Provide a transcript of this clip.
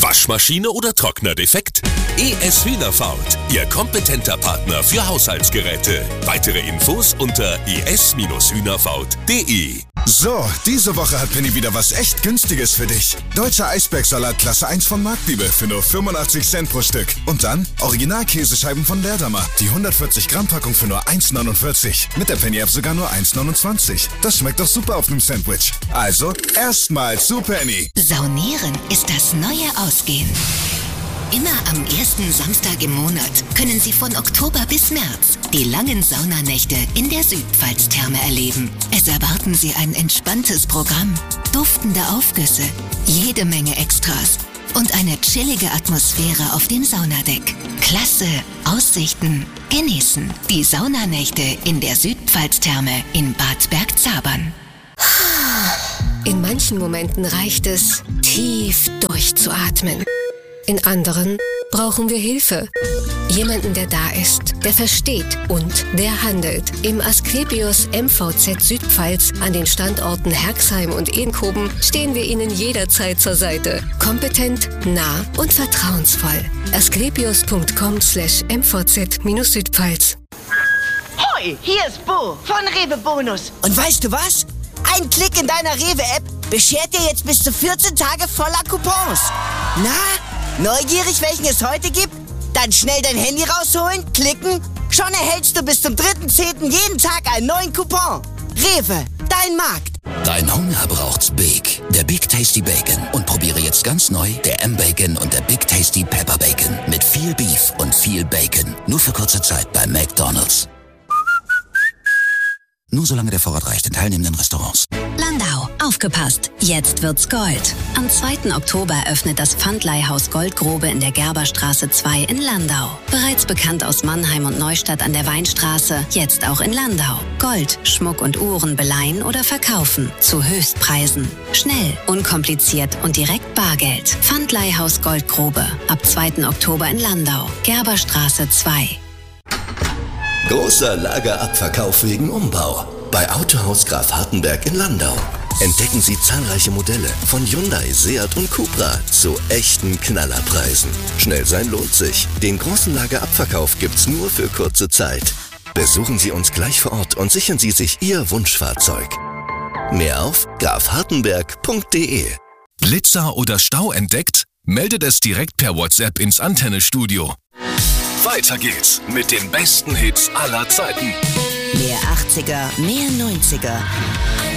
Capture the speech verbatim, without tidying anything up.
Waschmaschine oder Trockner defekt? E S Hühnerfault, Ihr kompetenter Partner für Haushaltsgeräte. Weitere Infos unter e s Hühnerfault punkt de. So, diese Woche hat Penny wieder was echt Günstiges für dich. Deutscher Eisbergsalat Klasse eins von Marktliebe für nur fünfundachtzig Cent pro Stück. Und dann Original-Käsescheiben von Leerdammer. Die hundertvierzig Gramm Packung für nur eins neunundvierzig. Mit der Penny-App sogar nur eins neunundzwanzig. Das schmeckt doch super auf einem Sandwich. Also, erstmal zu Penny. Saunieren ist das neue Ausgehen. Immer am ersten Samstag im Monat können Sie von Oktober bis März die langen Saunanächte in der Südpfalz-Therme erleben. Es erwarten Sie ein entspanntes Programm, duftende Aufgüsse, jede Menge Extras und eine chillige Atmosphäre auf dem Saunadeck. Klasse, Aussichten, genießen die Saunanächte in der Südpfalz-Therme in Bad Bergzabern. In manchen Momenten reicht es, tief durchzuatmen. In anderen brauchen wir Hilfe. Jemanden, der da ist, der versteht und der handelt. Im Asklepios M V Z Südpfalz an den Standorten Herxheim und Edenkoben stehen wir Ihnen jederzeit zur Seite. Kompetent, nah und vertrauensvoll. asklepios punkt com slash m v z minus Südpfalz. Hoi, hier ist Bo von Rewe Bonus. Und weißt du was? Ein Klick in deiner Rewe-App beschert dir jetzt bis zu vierzehn Tage voller Coupons. Na? Neugierig, welchen es heute gibt? Dann schnell dein Handy rausholen, klicken. Schon erhältst du bis zum dritten zehnten jeden Tag einen neuen Coupon. Rewe, dein Markt. Dein Hunger braucht's Big. Der Big Tasty Bacon. Und probiere jetzt ganz neu der M-Bacon und der Big Tasty Pepper Bacon. Mit viel Beef und viel Bacon. Nur für kurze Zeit bei McDonald's. Nur solange der Vorrat reicht in teilnehmenden Restaurants. Landau, aufgepasst, jetzt wird's Gold. Am zweiten Oktober öffnet das Pfandleihhaus Goldgrube in der Gerberstraße zwei in Landau. Bereits bekannt aus Mannheim und Neustadt an der Weinstraße, jetzt auch in Landau. Gold, Schmuck und Uhren beleihen oder verkaufen zu Höchstpreisen. Schnell, unkompliziert und direkt Bargeld. Pfandleihhaus Goldgrube, ab zweiten Oktober in Landau. Gerberstraße zwei. Großer Lagerabverkauf wegen Umbau. Bei Autohaus Graf Hartenberg in Landau. Entdecken Sie zahlreiche Modelle von Hyundai, Seat und Cupra zu echten Knallerpreisen. Schnell sein lohnt sich. Den großen Lagerabverkauf gibt's nur für kurze Zeit. Besuchen Sie uns gleich vor Ort und sichern Sie sich Ihr Wunschfahrzeug. Mehr auf graf hartenberg punkt de. Blitzer oder Stau entdeckt? Meldet es direkt per WhatsApp ins Antennestudio. Weiter geht's mit den besten Hits aller Zeiten. Mehr achtziger, mehr neunziger.